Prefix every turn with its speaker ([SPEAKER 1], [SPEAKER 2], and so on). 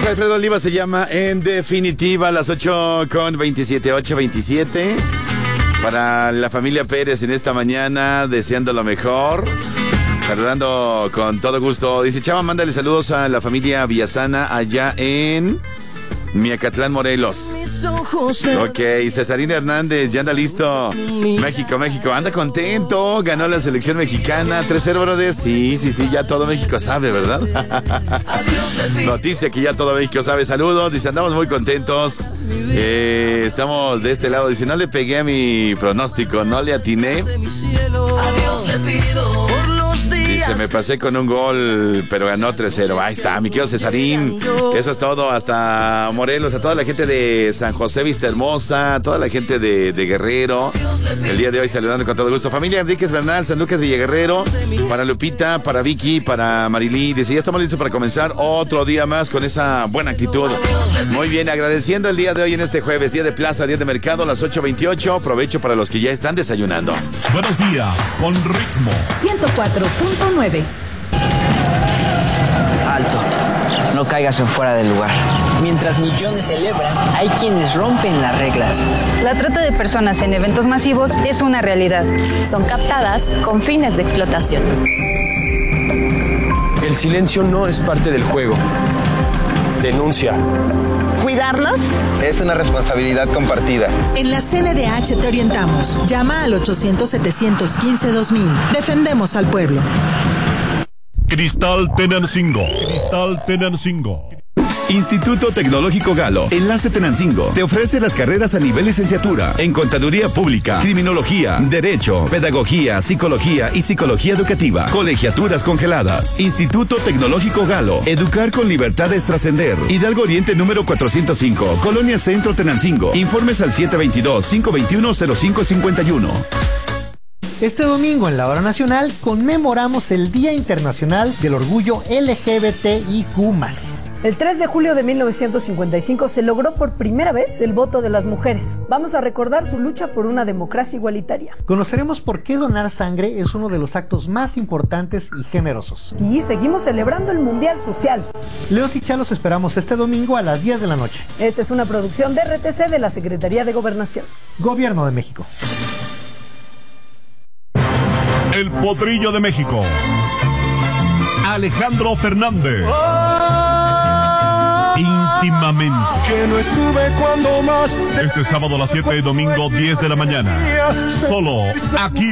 [SPEAKER 1] Alfredo Oliva se llama En Definitiva, a las 8:27, 8:27. Para la familia Pérez en esta mañana, deseando lo mejor. Saludando con todo gusto. Dice Chava, mándale saludos a la familia Villasana allá en Miacatlán, Morelos. Ok, Cesarín Hernández, ya anda listo. México, anda contento. Ganó la selección mexicana 3-0, brother. Sí, ya todo México sabe, ¿verdad? Noticia que ya todo México sabe. Saludos, dice, andamos muy contentos. Estamos de este lado. Dice, no le pegué a mi pronóstico, no le atiné. Dice, me pasé con un gol, pero ganó 3-0. Ahí está, mi querido Cesarín. Eso es todo, hasta Morelos, a toda la gente de San José Vista Hermosa, a toda la gente de Guerrero. El día de hoy saludando con todo gusto. Familia Enríquez Bernal, San Lucas Villaguerrero, para Lupita, para Vicky, para Marilí. Dice, ya estamos listos para comenzar otro día más con esa buena actitud. Muy bien, agradeciendo el día de hoy en este jueves, día de plaza, día de mercado, a las 8:28. Provecho para los que ya están desayunando.
[SPEAKER 2] Buenos días, con ritmo.
[SPEAKER 3] 104.9.
[SPEAKER 4] Alto, no caigas en fuera del lugar. Mientras millones celebran, hay quienes rompen las reglas.
[SPEAKER 5] La trata de personas en eventos masivos es una realidad.
[SPEAKER 3] Son captadas con fines de explotación.
[SPEAKER 6] El silencio no es parte del juego. Denuncia.
[SPEAKER 7] ¿Cuidarlos?
[SPEAKER 8] Es una responsabilidad compartida.
[SPEAKER 9] En la CNDH te orientamos. Llama al 800-715-2000. Defendemos al pueblo.
[SPEAKER 2] Cristal Tenancingo.
[SPEAKER 10] Instituto Tecnológico Galo, Enlace Tenancingo, te ofrece las carreras a nivel licenciatura en Contaduría Pública, Criminología, Derecho, Pedagogía, Psicología y Psicología Educativa. Colegiaturas congeladas. Instituto Tecnológico Galo, educar con libertad es trascender. Hidalgo Oriente número 405, Colonia Centro Tenancingo. Informes al 722-521-0551.
[SPEAKER 11] Este domingo en la Hora Nacional conmemoramos el Día Internacional del Orgullo LGBTIQ+.
[SPEAKER 12] El 3 de julio de 1955 se logró por primera vez el voto de las mujeres. Vamos a recordar su lucha por una democracia igualitaria.
[SPEAKER 11] Conoceremos por qué donar sangre es uno de los actos más importantes y generosos.
[SPEAKER 12] Y seguimos celebrando el Mundial Social.
[SPEAKER 11] Leos y Chalos esperamos este domingo a las 10 de la noche.
[SPEAKER 12] Esta es una producción de RTC de la Secretaría de Gobernación. Gobierno de México.
[SPEAKER 2] El Potrillo de México. Alejandro Fernández. Íntimamente.
[SPEAKER 13] Que no estuve cuando más.
[SPEAKER 2] Este sábado a las 7 y domingo 10 de la mañana. Solo aquí.